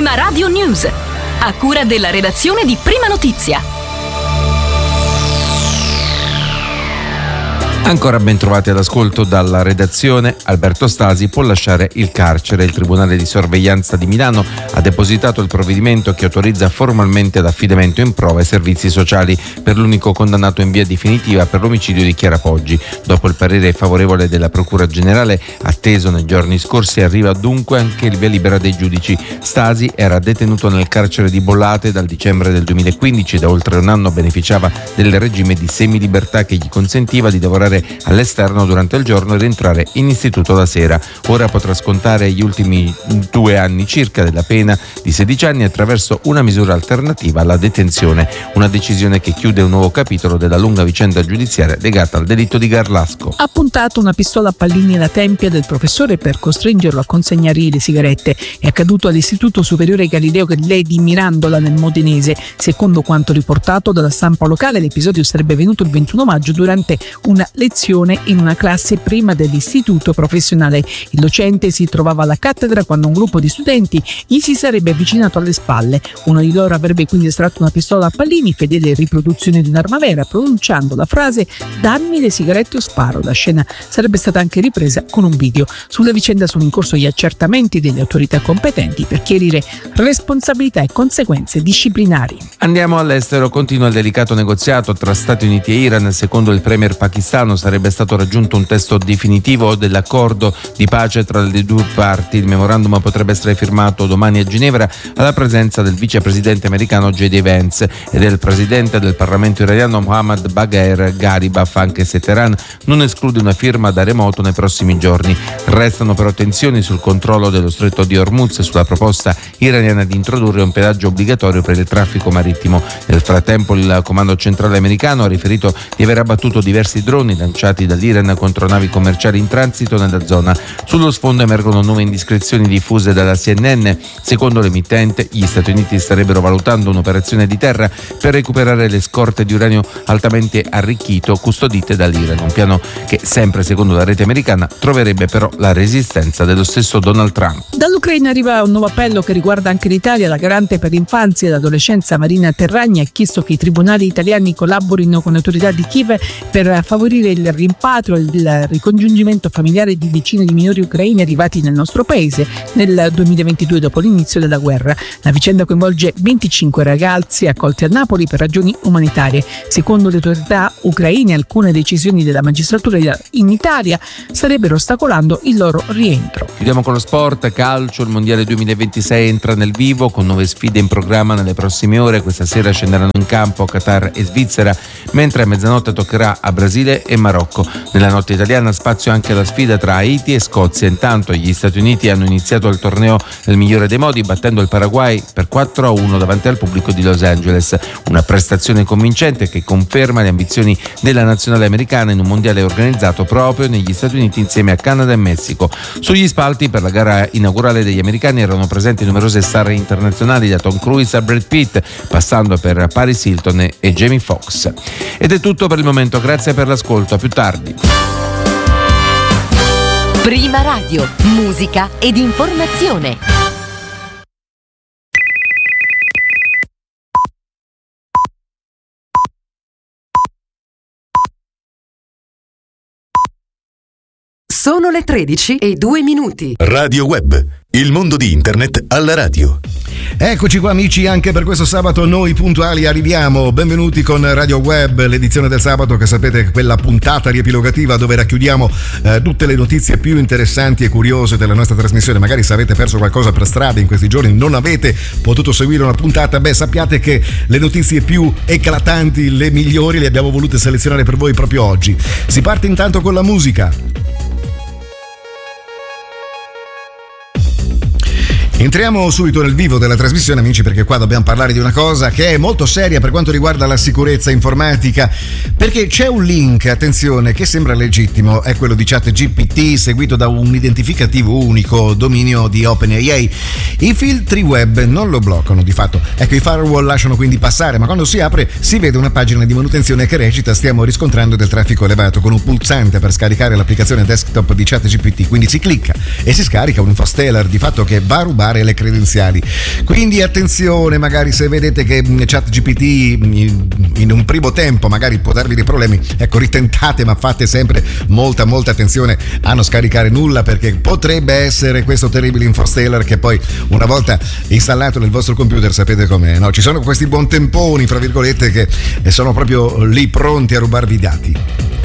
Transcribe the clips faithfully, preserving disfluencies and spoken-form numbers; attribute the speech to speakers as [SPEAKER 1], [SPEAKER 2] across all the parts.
[SPEAKER 1] Prima Radio News, a cura della redazione di Prima Notizia.
[SPEAKER 2] Ancora ben trovati all'ascolto dalla redazione. Alberto Stasi può lasciare il carcere. Il Tribunale di Sorveglianza di Milano ha depositato il provvedimento che autorizza formalmente l'affidamento in prova ai servizi sociali per l'unico condannato in via definitiva per l'omicidio di Chiara Poggi. Dopo il parere favorevole della Procura Generale, atteso nei giorni scorsi, arriva dunque anche il via libera dei giudici. Stasi era detenuto nel carcere di Bollate dal dicembre del duemilaquindici. Da oltre un anno beneficiava del regime di semilibertà che gli consentiva di lavorare all'esterno durante il giorno e rientrare in istituto la sera. Ora potrà scontare gli ultimi due anni circa della pena di sedici anni attraverso una misura alternativa alla detenzione, una decisione che chiude un nuovo capitolo della lunga vicenda giudiziaria legata al delitto di Garlasco.
[SPEAKER 3] Ha puntato una pistola a pallini alla tempia del professore per costringerlo a consegnargli le sigarette. È accaduto all'Istituto Superiore Galileo Galilei di Mirandola nel Modenese. Secondo quanto riportato dalla stampa locale, l'episodio sarebbe venuto il ventuno maggio durante una lezione in una classe prima dell'istituto professionale. Il docente si trovava alla cattedra quando un gruppo di studenti gli si sarebbe avvicinato alle spalle. Uno di loro avrebbe quindi estratto una pistola a pallini, fedele riproduzione di un'arma vera, pronunciando la frase "dammi le sigarette o sparo". La scena sarebbe stata anche ripresa con un video. Sulla vicenda sono in corso gli accertamenti delle autorità competenti per chiarire responsabilità e conseguenze disciplinari.
[SPEAKER 2] Andiamo all'estero. Continua il delicato negoziato tra Stati Uniti e Iran. Secondo il premier pakistano sarebbe stato raggiunto un testo definitivo dell'accordo di pace tra le due parti. Il memorandum potrebbe essere firmato domani a Ginevra alla presenza del vicepresidente americano J D Vance e del presidente del Parlamento iraniano Mohammad Bagher Gharibaf, anche se Teheran non esclude una firma da remoto nei prossimi giorni. Restano però tensioni sul controllo dello stretto di Hormuz e sulla proposta iraniana di introdurre un pedaggio obbligatorio per il traffico marittimo. Nel frattempo il comando centrale americano ha riferito di aver abbattuto diversi droni lanciati dall'Iran contro navi commerciali in transito nella zona. Sullo sfondo emergono nuove indiscrezioni diffuse dalla C N N. Secondo l'emittente, gli Stati Uniti starebbero valutando un'operazione di terra per recuperare le scorte di uranio altamente arricchito custodite dall'Iran, un piano che, sempre secondo la rete americana, troverebbe però la resistenza dello stesso Donald Trump.
[SPEAKER 3] Dall'Ucraina arriva un nuovo appello che riguarda anche l'Italia. La garante per l'infanzia e l'adolescenza Marina Terragni ha chiesto che i tribunali italiani collaborino con le autorità di Kiev per favorire il rimpatrio e il ricongiungimento familiare di decine di minori ucraini arrivati nel nostro paese nel duemilaventidue dopo l'inizio della guerra. La vicenda coinvolge venticinque ragazzi accolti a Napoli per ragioni umanitarie. Secondo le autorità ucraine, alcune decisioni della magistratura in Italia starebbero ostacolando il loro rientro.
[SPEAKER 2] Chiudiamo con lo sport. Calcio, il mondiale duemilaventisei entra nel vivo con nuove sfide in programma nelle prossime ore. Questa sera scenderanno in campo Qatar e Svizzera, mentre a mezzanotte toccherà a Brasile e Marocco. Nella notte italiana spazio anche la sfida tra Haiti e Scozia. Intanto gli Stati Uniti hanno iniziato il torneo nel migliore dei modi, battendo il Paraguay per quattro a uno davanti al pubblico di Los Angeles. Una prestazione convincente che conferma le ambizioni della nazionale americana in un mondiale organizzato proprio negli Stati Uniti insieme a Canada e Messico. Sugli spalti per la gara inaugurale degli americani erano presenti numerose star internazionali, da Tom Cruise a Brad Pitt, passando per Paris Hilton e Jamie Foxx. Ed è tutto per il momento, grazie per l'ascolto, a più tardi.
[SPEAKER 1] Prima Radio, musica ed informazione. Sono le tredici e due minuti.
[SPEAKER 4] Radio Web, il mondo di internet alla radio.
[SPEAKER 5] Eccoci qua amici, anche per questo sabato noi puntuali arriviamo. Benvenuti con Radio Web, l'edizione del sabato che sapete è quella puntata riepilogativa dove racchiudiamo eh, tutte le notizie più interessanti e curiose della nostra trasmissione. Magari se avete perso qualcosa per strada in questi giorni, non avete potuto seguire una puntata, beh sappiate che le notizie più eclatanti, le migliori, le abbiamo volute selezionare per voi proprio oggi. Si parte intanto con la musica. Entriamo subito nel vivo della trasmissione, amici, perché qua dobbiamo parlare di una cosa che è molto seria per quanto riguarda la sicurezza informatica, perché c'è un link, attenzione, che sembra legittimo, è quello di ChatGPT seguito da un identificativo unico, dominio di OpenAI. I filtri web non lo bloccano di fatto, ecco, i firewall lasciano quindi passare, ma quando si apre si vede una pagina di manutenzione che recita: stiamo riscontrando del traffico elevato, con un pulsante per scaricare l'applicazione desktop di ChatGPT, quindi si clicca e si scarica un infosteller di fatto che va a rubare dare le credenziali. Quindi attenzione, magari se vedete che ChatGPT in un primo tempo magari può darvi dei problemi, ecco, ritentate, ma fate sempre molta molta attenzione a non scaricare nulla, perché potrebbe essere questo terribile infosteller che poi una volta installato nel vostro computer sapete com'è, no? Ci sono questi buontemponi fra virgolette che sono proprio lì pronti a rubarvi i dati.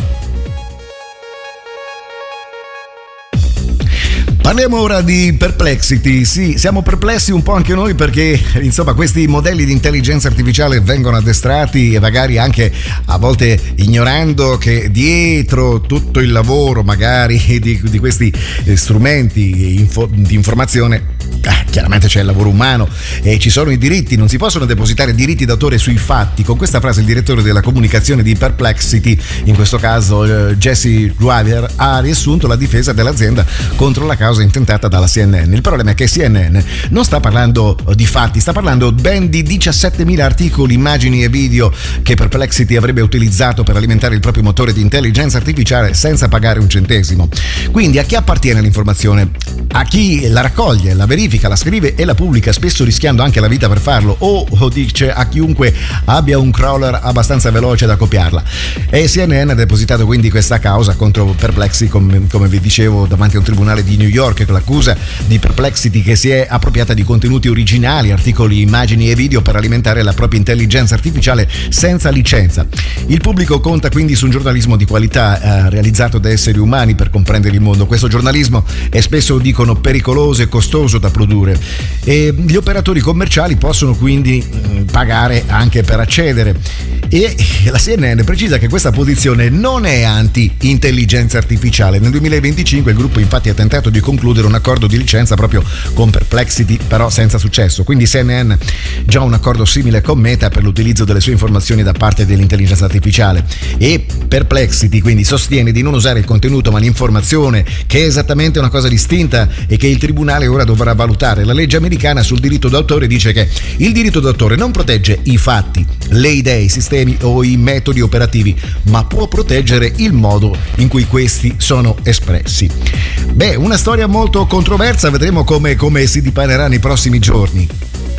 [SPEAKER 5] Parliamo ora di Perplexity. Sì, siamo perplessi un po' anche noi perché insomma questi modelli di intelligenza artificiale vengono addestrati e magari anche a volte ignorando che dietro tutto il lavoro magari di, di questi strumenti info, di informazione eh, chiaramente c'è il lavoro umano e ci sono i diritti, non si possono depositare diritti d'autore sui fatti. Con questa frase il direttore della comunicazione di Perplexity, in questo caso eh, Jesse Driver, ha riassunto la difesa dell'azienda contro la causa intentata dalla C N N. Il problema è che C N N non sta parlando di fatti, sta parlando ben di diciassettemila articoli, immagini e video che Perplexity avrebbe utilizzato per alimentare il proprio motore di intelligenza artificiale senza pagare un centesimo. Quindi a chi appartiene l'informazione? A chi la raccoglie, la verifica, la scrive e la pubblica, spesso rischiando anche la vita per farlo, o, o dice a chiunque abbia un crawler abbastanza veloce da copiarla. E C N N ha depositato quindi questa causa contro Perplexity, come, come vi dicevo, davanti a un tribunale di New York, con l'accusa di Perplexity che si è appropriata di contenuti originali, articoli, immagini e video per alimentare la propria intelligenza artificiale senza licenza. Il pubblico conta quindi su un giornalismo di qualità eh, realizzato da esseri umani per comprendere il mondo. Questo giornalismo è spesso, dicono, pericoloso e costoso da produrre e gli operatori commerciali possono quindi mh, pagare anche per accedere. E la C N N precisa che questa posizione non è anti-intelligenza artificiale. Nel duemilaventicinque il gruppo infatti ha tentato di concludere un accordo di licenza proprio con Perplexity, però senza successo. Quindi C N N già un accordo simile con Meta per l'utilizzo delle sue informazioni da parte dell'intelligenza artificiale, e Perplexity quindi sostiene di non usare il contenuto ma l'informazione, che è esattamente una cosa distinta e che il tribunale ora dovrà valutare. La legge americana sul diritto d'autore dice che il diritto d'autore non protegge i fatti, le idee, i sistemi o i metodi operativi, ma può proteggere il modo in cui questi sono espressi. Beh, una storia molto controversa, vedremo come, come si dipanerà nei prossimi giorni.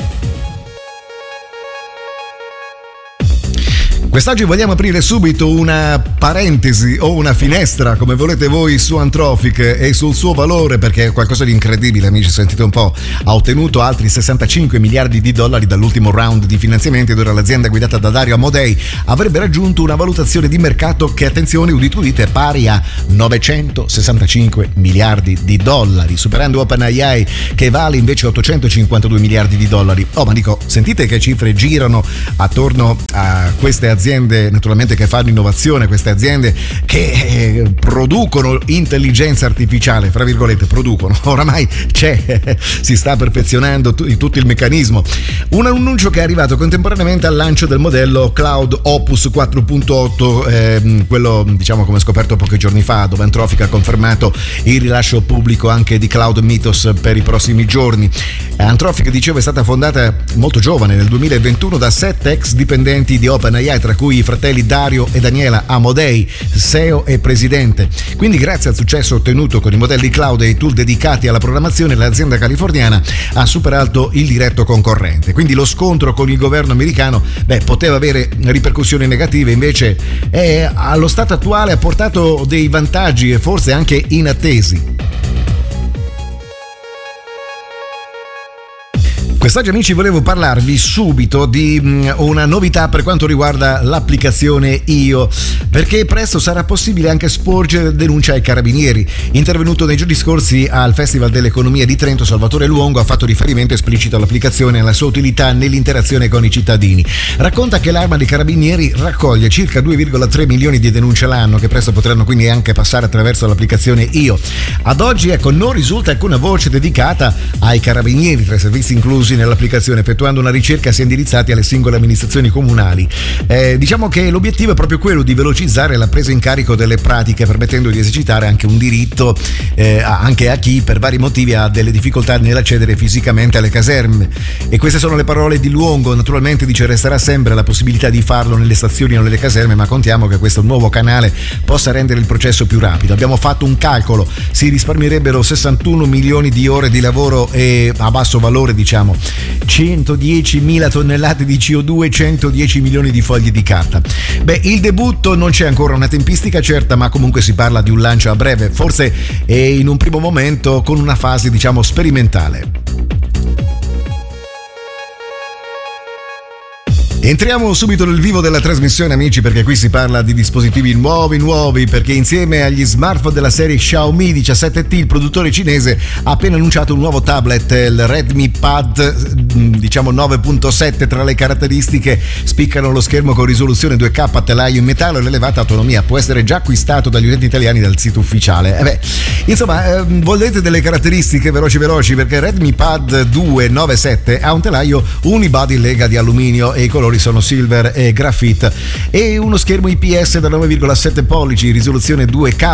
[SPEAKER 5] Quest'oggi vogliamo aprire subito una parentesi o una finestra, come volete voi, su Anthropic e sul suo valore, perché è qualcosa di incredibile, amici, sentite un po'. Ha ottenuto altri sessantacinque miliardi di dollari dall'ultimo round di finanziamenti ed ora l'azienda guidata da Dario Amodei avrebbe raggiunto una valutazione di mercato che, attenzione, udite udite, è pari a novecentosessantacinque miliardi di dollari, superando OpenAI che vale invece ottocentocinquantadue miliardi di dollari. Oh, ma dico, sentite che cifre girano attorno a queste aziende aziende naturalmente che fanno innovazione, queste aziende che eh, producono intelligenza artificiale, fra virgolette, producono, oramai c'è, si sta perfezionando t- tutto il meccanismo. Un annuncio che è arrivato contemporaneamente al lancio del modello Cloud Opus quattro punto otto, eh, quello diciamo come scoperto pochi giorni fa, dove Anthropic ha confermato il rilascio pubblico anche di Cloud Mythos per i prossimi giorni. Anthropic, dicevo, è stata fondata molto giovane, nel duemilaventuno, da sette ex dipendenti di OpenAI, tra cui i fratelli Dario e Daniela Amodei, C E O e presidente. Quindi grazie al successo ottenuto con i modelli cloud e i tool dedicati alla programmazione, l'azienda californiana ha superato il diretto concorrente. Quindi lo scontro con il governo americano beh, poteva avere ripercussioni negative, invece è, allo stato attuale ha portato dei vantaggi e forse anche inattesi. Quest'oggi, amici, volevo parlarvi subito di una novità per quanto riguarda l'applicazione Io, perché presto sarà possibile anche sporgere denuncia ai carabinieri. Intervenuto nei giorni scorsi al Festival dell'Economia di Trento, Salvatore Luongo ha fatto riferimento esplicito all'applicazione e alla sua utilità nell'interazione con i cittadini. Racconta che l'Arma dei Carabinieri raccoglie circa due virgola tre milioni di denunce l'anno, che presto potranno quindi anche passare attraverso l'applicazione Io. Ad oggi, ecco, non risulta alcuna voce dedicata ai carabinieri, tra i servizi inclusi inclusi nell'applicazione. Effettuando una ricerca si è indirizzati alle singole amministrazioni comunali. Eh, diciamo che l'obiettivo è proprio quello di velocizzare la presa in carico delle pratiche, permettendo di esercitare anche un diritto eh, anche a chi per vari motivi ha delle difficoltà nell'accedere fisicamente alle caserme. E queste sono le parole di Luongo. Naturalmente dice resterà sempre la possibilità di farlo nelle stazioni o nelle caserme, ma contiamo che questo nuovo canale possa rendere il processo più rapido. Abbiamo fatto un calcolo, si risparmierebbero sessantuno milioni di ore di lavoro e a basso valore, diciamo centodiecimila tonnellate di C O due, centodieci milioni di fogli di carta. Beh, il debutto non c'è ancora una tempistica certa, ma comunque si parla di un lancio a breve, forse in un primo momento con una fase diciamo sperimentale. Entriamo subito nel vivo della trasmissione, amici, perché qui si parla di dispositivi nuovi nuovi, perché insieme agli smartphone della serie Xiaomi diciassette T il produttore cinese ha appena annunciato un nuovo tablet, il Redmi Pad diciamo nove punto sette. Tra le caratteristiche spiccano lo schermo con risoluzione due K a telaio in metallo e l'elevata autonomia. Può essere già acquistato dagli utenti italiani dal sito ufficiale. Eh beh, insomma, eh, volete delle caratteristiche veloci veloci, perché il Redmi Pad due nove sette ha un telaio unibody in lega di alluminio e i colori sono silver e graphite e uno schermo I P S da nove virgola sette pollici, risoluzione due K,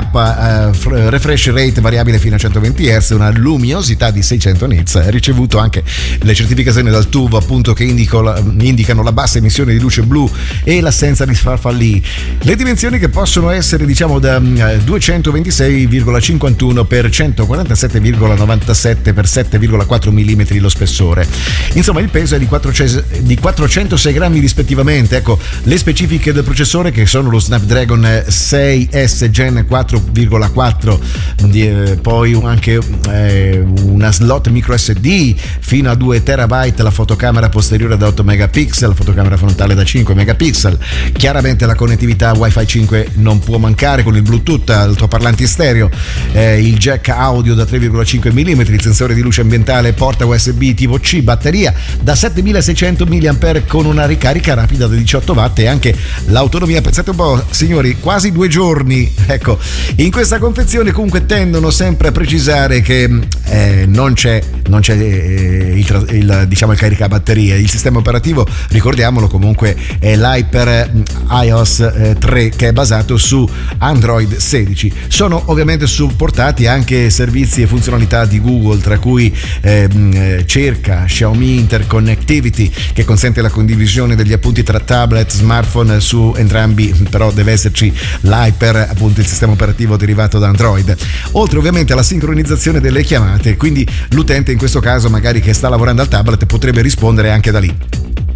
[SPEAKER 5] eh, refresh rate variabile fino a centoventi hertz, una luminosità di seicento nits. Ha ricevuto anche le certificazioni dal T U V, appunto, che indico, indicano la bassa emissione di luce blu e l'assenza di sfarfallii. Le dimensioni che possono essere diciamo da duecentoventisei virgola cinquantuno per centoquarantasette virgola novantasette per sette virgola quattro millimetri lo spessore. Insomma, il peso è di quattrocentosei grammi rispettivamente. Ecco le specifiche del processore, che sono lo Snapdragon sei S Gen quattro virgola quattro, eh, poi anche eh, una slot micro S D fino a due terabyte, la fotocamera posteriore da otto megapixel, la fotocamera frontale da cinque megapixel. Chiaramente la connettività Wi-Fi cinque non può mancare con il Bluetooth, altoparlanti stereo, eh, il jack audio da tre virgola cinque millimetri, il sensore di luce ambientale, porta U S B tipo C, batteria da settemilaseicento milliampere ore con una ricarica rapida da diciotto watt e anche l'autonomia, pensate un po' signori, quasi due giorni. Ecco, in questa confezione comunque tendono sempre a precisare che eh, non c'è, non c'è eh, il, il, diciamo il caricabatterie. Il sistema operativo, ricordiamolo comunque, è l'Hyper iOS eh, tre, che è basato su Android sedici. Sono ovviamente supportati anche servizi e funzionalità di Google, tra cui eh, cerca, Xiaomi Interconnectivity, che consente la condivisione degli appunti tra tablet, smartphone, su entrambi però deve esserci l'Hyper, appunto il sistema operativo derivato da Android, oltre ovviamente alla sincronizzazione delle chiamate, quindi l'utente in questo caso magari che sta lavorando al tablet potrebbe rispondere anche da lì.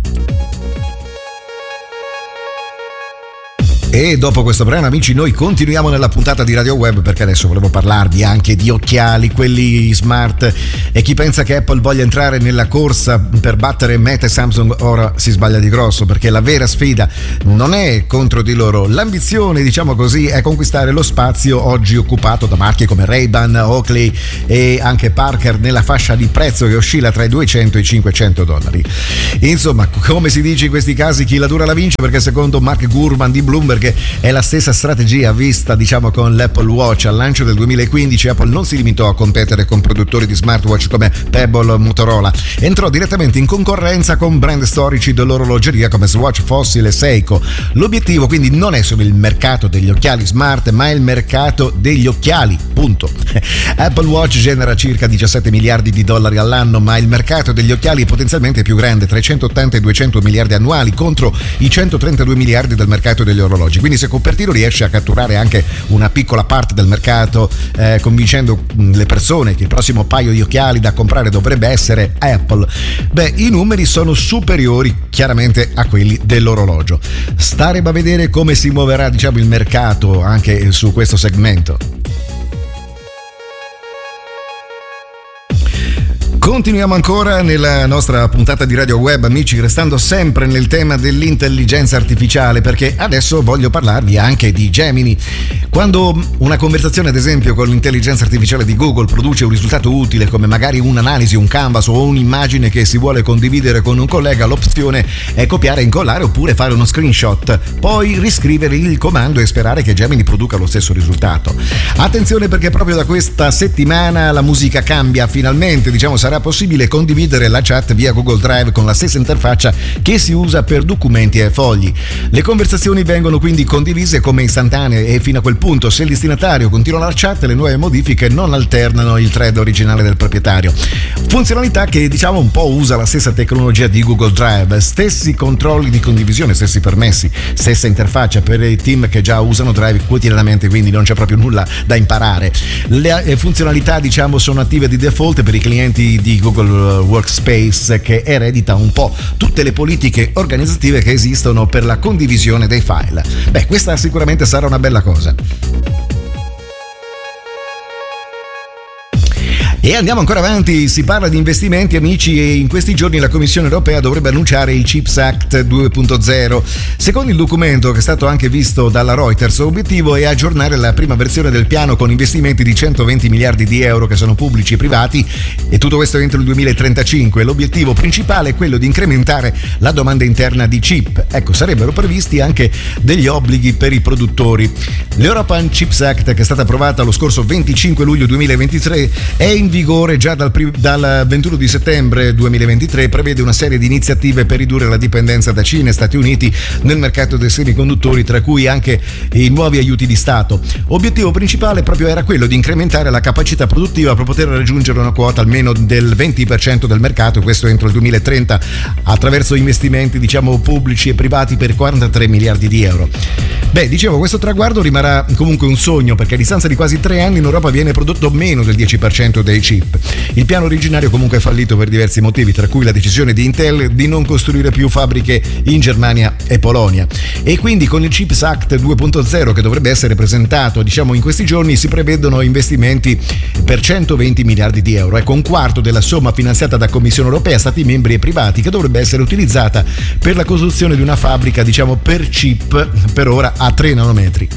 [SPEAKER 5] E dopo questo brano, amici, noi continuiamo nella puntata di Radio Web, perché adesso volevo parlarvi anche di occhiali, quelli smart, e chi pensa che Apple voglia entrare nella corsa per battere Meta e Samsung ora si sbaglia di grosso, perché la vera sfida non è contro di loro. L'ambizione, diciamo così, è conquistare lo spazio oggi occupato da marche come Ray-Ban, Oakley e anche Parker nella fascia di prezzo che oscilla tra i duecento e i cinquecento dollari. Insomma, come si dice in questi casi, chi la dura la vince, perché secondo Mark Gurman di Bloomberg è la stessa strategia vista, diciamo, con l'Apple Watch. Al lancio del duemilaquindici Apple non si limitò a competere con produttori di smartwatch come Pebble o Motorola, entrò direttamente in concorrenza con brand storici dell'orologeria come Swatch, Fossil e Seiko. L'obiettivo quindi non è solo il mercato degli occhiali smart, ma è il mercato degli occhiali, punto. Apple Watch genera circa diciassette miliardi di dollari all'anno, ma il mercato degli occhiali è potenzialmente più grande, tra i centottanta e i duecento miliardi annuali contro i centotrentadue miliardi del mercato degli orologi. Quindi se Cupertino riesce a catturare anche una piccola parte del mercato, eh, convincendo le persone che il prossimo paio di occhiali da comprare dovrebbe essere Apple, beh, i numeri sono superiori chiaramente a quelli dell'orologio. Staremo a vedere come si muoverà, diciamo, il mercato anche su questo segmento. Continuiamo ancora nella nostra puntata di Radio Web, amici, restando sempre nel tema dell'intelligenza artificiale, perché adesso voglio parlarvi anche di Gemini. Quando una conversazione, ad esempio, con l'intelligenza artificiale di Google produce un risultato utile, come magari un'analisi, un canvas o un'immagine che si vuole condividere con un collega, l'opzione è copiare e incollare oppure fare uno screenshot, poi riscrivere il comando e sperare che Gemini produca lo stesso risultato. Attenzione, perché proprio da questa settimana la musica cambia, finalmente, diciamo, sarà sarà possibile condividere la chat via Google Drive con la stessa interfaccia che si usa per documenti e fogli. Le conversazioni vengono quindi condivise come istantanee e fino a quel punto, se il destinatario continua la chat, le nuove modifiche non alternano il thread originale del proprietario. Funzionalità che diciamo un po' usa la stessa tecnologia di Google Drive, stessi controlli di condivisione, stessi permessi, stessa interfaccia per i team che già usano Drive quotidianamente, quindi non c'è proprio nulla da imparare. Le funzionalità diciamo sono attive di default per i clienti di Google Workspace, che eredita un po' tutte le politiche organizzative che esistono per la condivisione dei file. Beh, questa sicuramente sarà una bella cosa. E andiamo ancora avanti, si parla di investimenti, amici, e in questi giorni la Commissione Europea dovrebbe annunciare il CHIPS Act due punto zero. Secondo il documento, che è stato anche visto dalla Reuters, l'obiettivo è aggiornare la prima versione del piano con investimenti di centoventi miliardi di euro che sono pubblici e privati, e tutto questo entro il duemilatrentacinque. L'obiettivo principale è quello di incrementare la domanda interna di chip. Ecco, sarebbero previsti anche degli obblighi per i produttori. L'European CHIPS Act, che è stata approvata lo scorso venticinque luglio duemilaventitré, è in vigore già dal, dal ventuno di settembre duemilaventitré, prevede una serie di iniziative per ridurre la dipendenza da Cina e Stati Uniti nel mercato dei semiconduttori, tra cui anche i nuovi aiuti di Stato. Obiettivo principale proprio era quello di incrementare la capacità produttiva per poter raggiungere una quota almeno del venti per cento del mercato, questo entro il duemilatrenta, attraverso investimenti diciamo pubblici e privati per quarantatré miliardi di euro. Beh, dicevo, questo traguardo rimarrà comunque un sogno, perché a distanza di quasi tre anni in Europa viene prodotto meno del dieci per cento dei chip. Il piano originario comunque è fallito per diversi motivi, tra cui la decisione di Intel di non costruire più fabbriche in Germania e Polonia. E quindi con il CHIPS Act due punto zero, che dovrebbe essere presentato diciamo in questi giorni, si prevedono investimenti per centoventi miliardi di euro, ecco un quarto della somma finanziata da Commissione Europea, Stati membri e privati, che dovrebbe essere utilizzata per la costruzione di una fabbrica diciamo per chip, per ora a tre nanometri.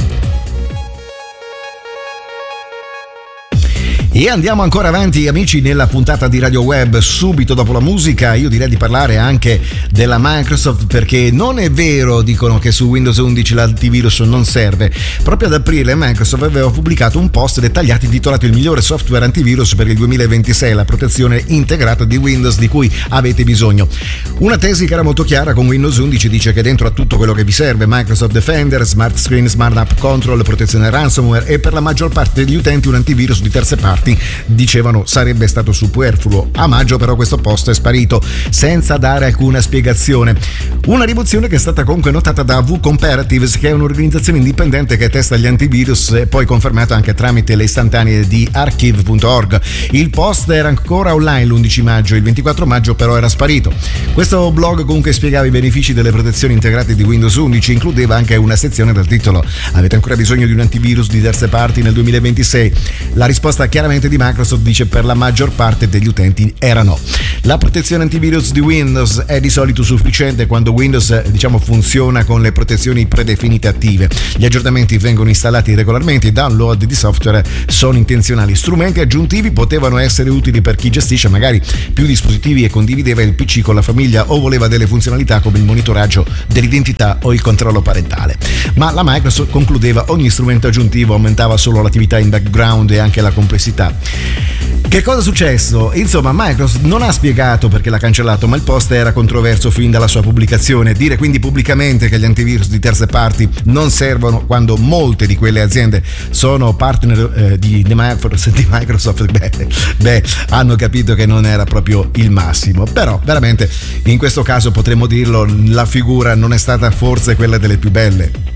[SPEAKER 5] E andiamo ancora avanti, amici, nella puntata di Radio Web. Subito dopo la musica io direi di parlare anche della Microsoft, perché non è vero, dicono, che su Windows undici l'antivirus non serve. Proprio ad aprile Microsoft aveva pubblicato un post dettagliato intitolato "Il migliore software antivirus per il duemilaventisei, la protezione integrata di Windows di cui avete bisogno". Una tesi che era molto chiara con Windows undici, dice che dentro ha tutto quello che vi serve: Microsoft Defender, Smart Screen, Smart App Control, protezione ransomware, e per la maggior parte degli utenti un antivirus di terze parti dicevano sarebbe stato superfluo. A maggio però questo post è sparito senza dare alcuna spiegazione. Una rimozione che è stata comunque notata da vComparatives, che è un'organizzazione indipendente che testa gli antivirus, e poi confermato anche tramite le istantanee di archive punto org. Il post era ancora online l'undici maggio, il ventiquattro maggio però era sparito. Questo blog comunque spiegava i benefici delle protezioni integrate di Windows undici, includeva anche una sezione dal titolo "Avete ancora bisogno di un antivirus di terze parti nel duemilaventisei?". La risposta chiaramente di Microsoft dice per la maggior parte degli utenti era no. La protezione antivirus di Windows è di solito sufficiente quando Windows diciamo funziona con le protezioni predefinite attive. Gli aggiornamenti vengono installati regolarmente, i download di software sono intenzionali. Strumenti aggiuntivi potevano essere utili per chi gestisce magari più dispositivi e condivideva il P C con la famiglia o voleva delle funzionalità come il monitoraggio dell'identità o il controllo parentale. Ma la Microsoft concludeva ogni strumento aggiuntivo aumentava solo l'attività in background e anche la complessità. Che cosa è successo? Insomma, Microsoft non ha spiegato perché l'ha cancellato, ma il post era controverso fin dalla sua pubblicazione. Dire quindi pubblicamente che gli antivirus di terze parti non servono quando molte di quelle aziende sono partner eh, di, di Microsoft, beh, beh, hanno capito che non era proprio il massimo. Però veramente in questo caso potremmo dirlo, la figura non è stata forse quella delle più belle.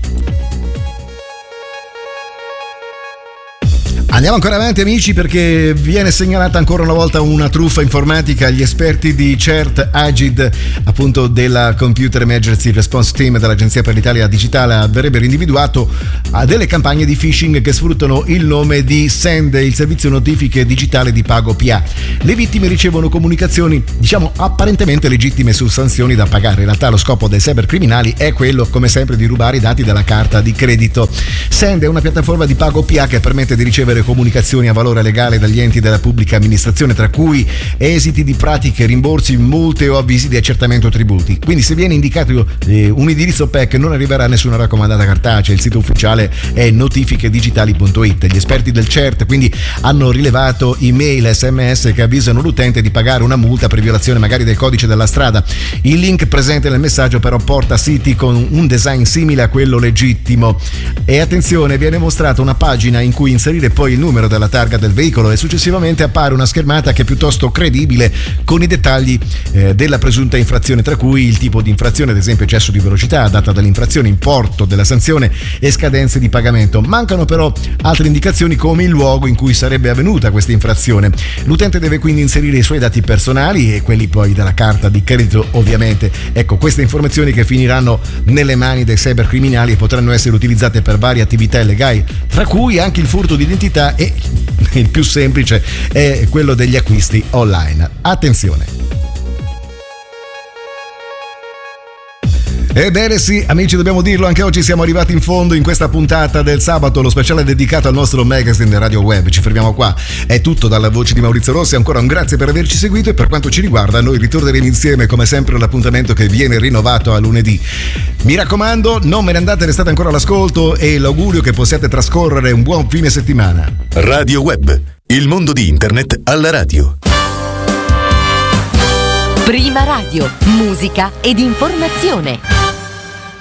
[SPEAKER 5] Andiamo ancora avanti, amici, perché viene segnalata ancora una volta una truffa informatica. Gli esperti di CERT Agid, appunto della Computer Emergency Response Team dell'Agenzia per l'Italia Digitale, avrebbero individuato delle campagne di phishing che sfruttano il nome di Send, il servizio notifiche digitale di Pago P A. Le vittime ricevono comunicazioni, diciamo, apparentemente legittime su sanzioni da pagare. In realtà lo scopo dei cybercriminali è quello, come sempre, di rubare i dati della carta di credito. Send è una piattaforma di Pago P A che permette di ricevere comunicazioni a valore legale dagli enti della pubblica amministrazione, tra cui esiti di pratiche, rimborsi, multe o avvisi di accertamento tributi. Quindi se viene indicato eh, un indirizzo P E C non arriverà nessuna raccomandata cartacea. Il sito ufficiale è notifiche digitali punto it. Gli esperti del C E R T quindi hanno rilevato email e sms che avvisano l'utente di pagare una multa per violazione magari del codice della strada. Il link presente nel messaggio però porta a siti con un design simile a quello legittimo. E attenzione, viene mostrata una pagina in cui inserire poi il numero della targa del veicolo e successivamente appare una schermata che è piuttosto credibile con i dettagli eh, della presunta infrazione, tra cui il tipo di infrazione, ad esempio eccesso di velocità, data dell'infrazione, importo della sanzione e scadenze di pagamento. Mancano però altre indicazioni come il luogo in cui sarebbe avvenuta questa infrazione. L'utente deve quindi inserire i suoi dati personali e quelli poi della carta di credito, ovviamente. Ecco, queste informazioni che finiranno nelle mani dei cybercriminali e potranno essere utilizzate per varie attività illegali, tra cui anche il furto di identità e il più semplice è quello degli acquisti online. Attenzione! Ebbene sì, amici, dobbiamo dirlo, anche oggi siamo arrivati in fondo in questa puntata del sabato, lo speciale dedicato al nostro magazine Radio Web. Ci fermiamo qua, è tutto dalla voce di Maurizio Rossi, ancora un grazie per averci seguito e per quanto ci riguarda noi ritorneremo insieme come sempre all'appuntamento che viene rinnovato a lunedì. Mi raccomando, non me ne andate, restate ancora all'ascolto e l'augurio che possiate trascorrere un buon fine settimana.
[SPEAKER 4] Radio Web, il mondo di internet alla radio.
[SPEAKER 1] Prima Radio, musica ed informazione.